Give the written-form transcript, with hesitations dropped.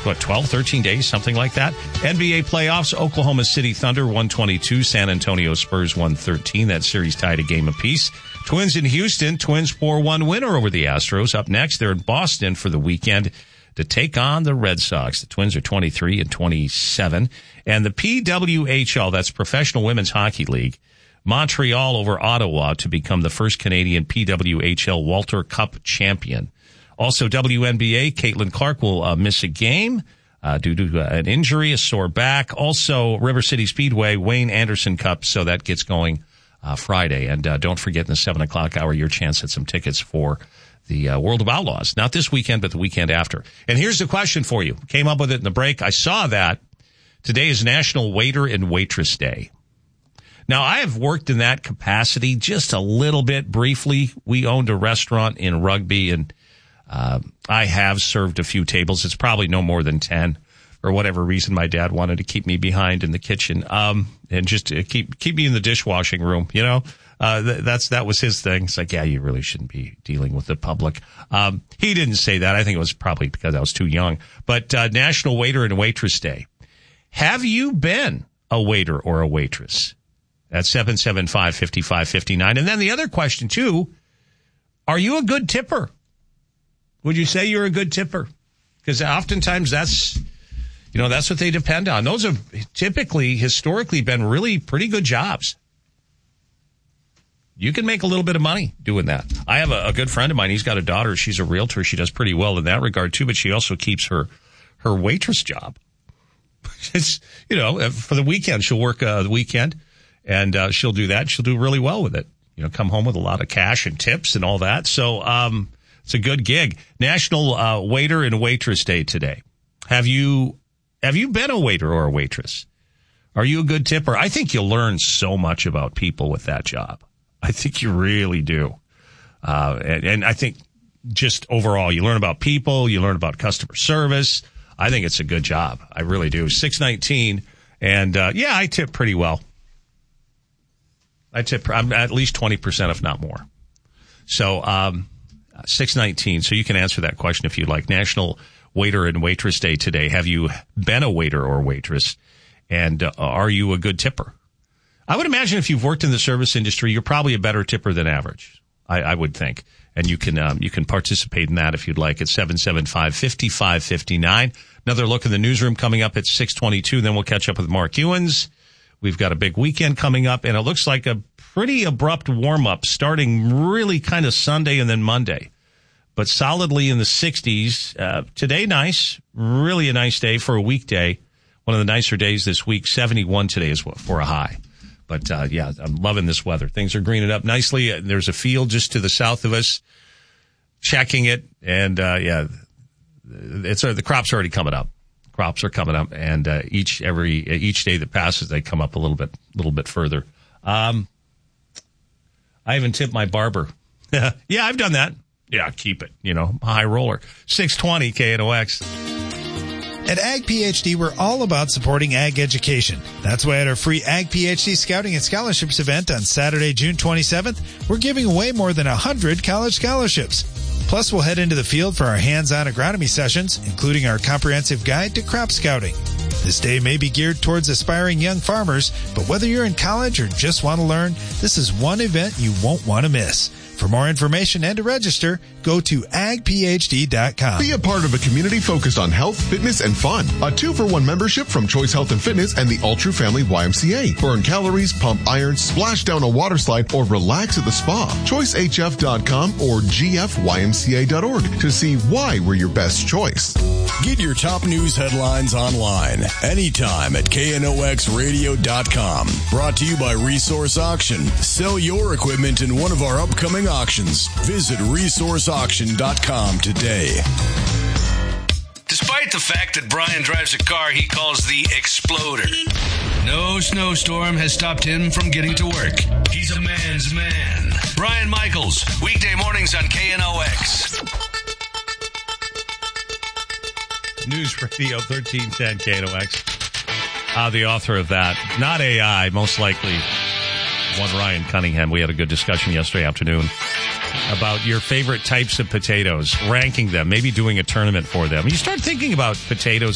12, 13 days, something like that. NBA playoffs, Oklahoma City Thunder 122, San Antonio Spurs 113. That series tied a game apiece. Twins in Houston, Twins 4-1 winner over the Astros. Up next, they're in Boston for the weekend to take on the Red Sox. The Twins are 23 and 27. And the PWHL, that's Professional Women's Hockey League, Montreal over Ottawa to become the first Canadian PWHL Walter Cup champion. Also, WNBA, Caitlin Clark will miss a game due to an injury, a sore back. Also, River City Speedway, Wayne Anderson Cup, so that gets going Friday. And don't forget in the 7 o'clock hour, your chance at some tickets for the World of Outlaws. Not this weekend, but the weekend after. And here's the question for you. Came up with it in the break. I saw that today is National Waiter and Waitress Day. Now, I have worked in that capacity just a little bit briefly. We owned a restaurant in Rugby, and I have served a few tables. It's probably no more than 10 for whatever reason. My dad wanted to keep me behind in the kitchen, and just to keep me in the dishwashing room, you know. That was his thing. It's like, yeah, you really shouldn't be dealing with the public. He didn't say that. I think it was probably because I was too young. But National Waiter and Waitress Day. Have you been a waiter or a waitress? That's 775-5559. And then the other question, too, are you a good tipper? Would you say you're a good tipper? Because oftentimes that's what they depend on. Those have typically, historically, been really pretty good jobs. You can make a little bit of money doing that. I have a good friend of mine. He's got a daughter. She's a realtor. She does pretty well in that regard, too, but she also keeps her waitress job. It's, for the weekend, she'll work the weekend, and she'll do that. She'll do really well with it. Come home with a lot of cash and tips and all that. So it's a good gig. National Waiter and Waitress Day today. Have you been a waiter or a waitress? Are you a good tipper? I think you'll learn so much about people with that job. I think you really do. And I think just overall, you learn about people, you learn about customer service. I think it's a good job. I really do. 619. And, I tip pretty well. I'm at least 20%, if not more. So, 619. So you can answer that question if you'd like. National Waiter and Waitress Day today. Have you been a waiter or waitress? And are you a good tipper? I would imagine if you've worked in the service industry, you're probably a better tipper than average. I would think. And you can participate in that if you'd like at 775-5559. Another look in the newsroom coming up at 6:22. Then we'll catch up with Mark Ewens. We've got a big weekend coming up, and it looks like a pretty abrupt warm-up starting really kind of Sunday and then Monday. But solidly in the 60s. Today, nice. Really a nice day for a weekday. One of the nicer days this week. 71 today is for a high. But, I'm loving this weather. Things are greening up nicely. There's a field just to the south of us. Checking it. And, the crops are already coming up. Crops are coming up. And, each day that passes, they come up a little bit further. I haven't tipped my barber. Yeah, I've done that. Yeah, keep it. High roller. 620 KNOX. At Ag PhD, we're all about supporting ag education. That's why at our free Ag PhD Scouting and Scholarships event on Saturday, June 27th, we're giving away more than 100 college scholarships. Plus, we'll head into the field for our hands-on agronomy sessions, including our comprehensive guide to crop scouting. This day may be geared towards aspiring young farmers, but whether you're in college or just want to learn, this is one event you won't want to miss. For more information and to register, go to agphd.com. Be a part of a community focused on health, fitness, and fun. A 2-for-1 membership from Choice Health and Fitness and the All True Family YMCA. Burn calories, pump iron, splash down a water slide, or relax at the spa. ChoiceHF.com or gfymca.org to see why we're your best choice. Get your top news headlines online anytime at KNOXradio.com. Brought to you by Resource Auction. Sell your equipment in one of our upcoming auctions. Visit resourceauction.com today. Despite the fact that Brian drives a car he calls the Exploder, no snowstorm has stopped him from getting to work. He's a man's man. Brian Michaels, weekday mornings on KNOX. News Radio 1310 KNOX. The author of that, not AI, most likely one Ryan Cunningham. We had a good discussion yesterday afternoon about your favorite types of potatoes, ranking them, maybe doing a tournament for them. You start thinking about potatoes